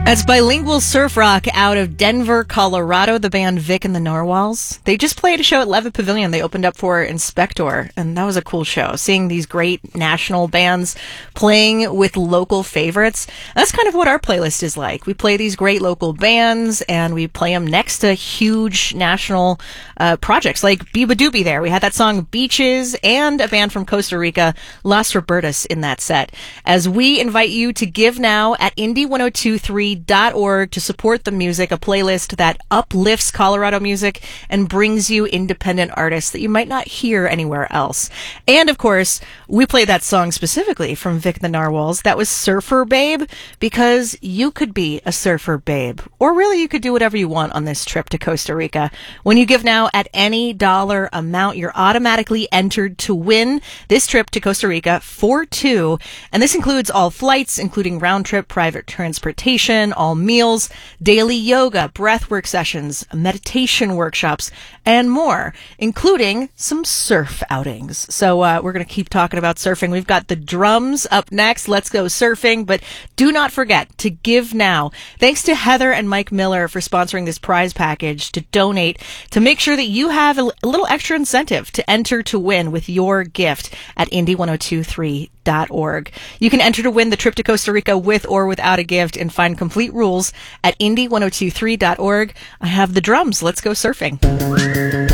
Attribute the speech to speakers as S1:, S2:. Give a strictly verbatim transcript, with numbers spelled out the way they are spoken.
S1: That's bilingual surf rock out of Denver, Colorado, the band Vic and the Narwhals. They just played a show at Levitt Pavilion. They opened up for Inspector, and that was a cool show. Seeing these great national bands playing with local favorites. That's kind of what our playlist is like. We play these great local bands, and we play them next to huge national uh, projects like Biba Doobie there. We had that song Beaches and a band from Costa Rica, Las Robertas, in that set. As we invite you to give now at indie ten twenty-three dot org to support the music, a playlist that uplifts Colorado music and brings you independent artists that you might not hear anywhere else. And of course, we played that song specifically from Vic the Narwhals. That was Surfer Babe, because you could be a surfer babe. Or really, you could do whatever you want on this trip to Costa Rica. When you give now at any dollar amount, you're automatically entered to win this trip to Costa Rica for two. And this includes all flights, including round-trip private transportation, all meals, daily yoga, breathwork sessions, meditation workshops, and more, including some surf outings. So uh, we're going to keep talking about surfing. We've got the drums up next. Let's go surfing. But do not forget to give now. Thanks to Heather and Mike Miller for sponsoring this prize package to donate to make sure that you have a, a little extra incentive to enter to win with your gift at indie ten twenty-three dot org. You can enter to win the trip to Costa Rica with or without a gift and find complete rules at indie ten twenty-three dot org. I have the drums. Let's go surfing.